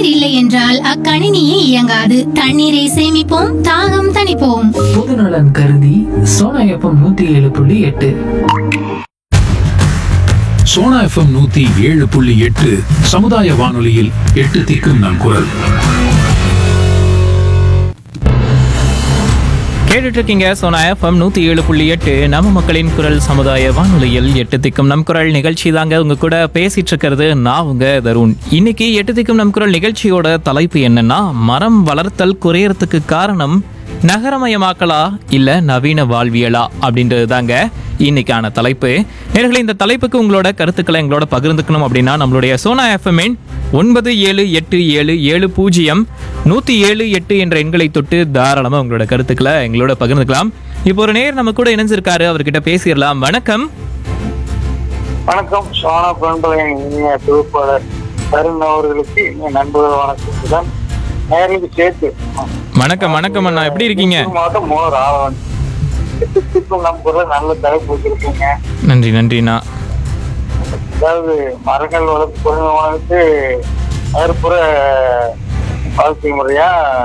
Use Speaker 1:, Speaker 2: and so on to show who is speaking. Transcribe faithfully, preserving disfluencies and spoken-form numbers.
Speaker 1: தண்ணீர் இல்லை என்றால் அக்கணினியே இயங்காது. தண்ணீரை சேமிப்போம், தாகம் தணிப்போம்.
Speaker 2: பொதுநலன் கருதி சோனா எஃப்எம் நூத்தி ஏழு புள்ளி எட்டு.
Speaker 3: சோனா எஃப்எம் நூத்தி ஏழு புள்ளி எட்டு சமுதாய வானொலியில் எட்டு திக்கும் நம் குரல்.
Speaker 4: கேட்டுட்டு இருக்கீங்க சோனா எஃப்எம் நூத்தி ஏழு புள்ளி எட்டு நம்ம மக்களின் குரல் சமுதாய வானொலியில் எட்டு திக்கும் நம் குரல் நிகழ்ச்சி தாங்க உங்க கூட பேசிட்டு இருக்கிறது நான் உங்க தருண். இன்னைக்கு எட்டு திக்கும் நம் குரல் நிகழ்ச்சியோட தலைப்பு என்னன்னா, மரம் வளர்த்தல் குறையறதுக்கு காரணம் நகரமயமாக்கலா இல்ல நவீன வாழ்வியலா அப்படின்றது தாங்க இன்னைக்கான தலைப்பு. நேயர்களே, இந்த தலைப்புக்கு உங்களோட கருத்துக்களை எங்களோட பகிர்ந்துக்கணும் அப்படின்னா நம்மளுடைய சோனா எஃப்எம் ஒன்பது ஏழு எட்டு ஏழு ஏழு பூஜ்ஜியம் நூத்தி ஏழு எட்டு என்ற எண்களை தொட்டு தாராளமா உங்களோட கருத்துக்களை எங்களோட பகிர்ந்துக்கலாம். இப்போ ஒரு நேர் நம்ம கூட இணைஞ்சிருக்காரு, அவர்கிட்ட பேசிடலாம். வணக்கம்.
Speaker 5: வணக்கம். சோனா பண்பலையின் இனிய தொகுப்பாளர் தருண் அவர்களுக்கு இனிய நண்பர்கள் வணக்கத்துடன் நேர்களுக்கு சேர்த்து
Speaker 4: வணக்கம். வணக்கம் அண்ணா, எப்படி இருக்கீங்க?
Speaker 5: மாவட்டம் மோர் ஆவன் நம் குரல் நல்ல தலைப்பு வச்சிருக்கீங்க.
Speaker 4: நன்றி நன்றிண்ணா.
Speaker 5: அதாவது மரங்கள் வளர்ப்பு குறைந்த வளர்த்து நகர்ப்புற வாழ்க்கை முறையா